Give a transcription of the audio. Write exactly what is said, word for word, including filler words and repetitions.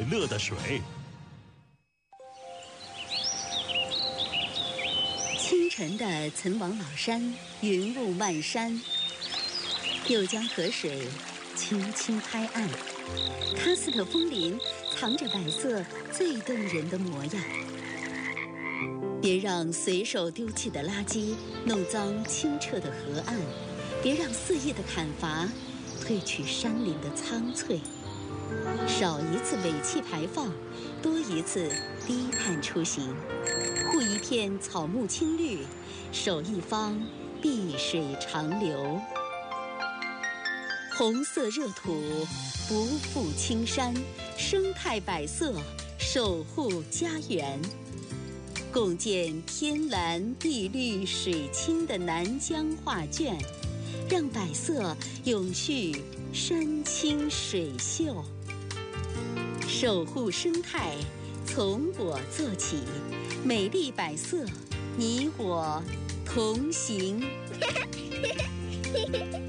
乐的水。 清晨的岑王老山，云雾漫山，又将河水轻轻拍岸。喀斯特枫林藏着百色最动人的模样。别让随手丢弃的垃圾弄脏清澈的河岸，别让肆意的砍伐褪去山林的苍翠。少一次尾气排放，多一次低碳出行。护一片草木青绿，守一方碧水长流。红色热土不负青山，生态百色守护家园。共建天蓝地绿水清的南疆画卷，让百色永续山清水秀。守护生态从我做起，美丽百色，你我同行。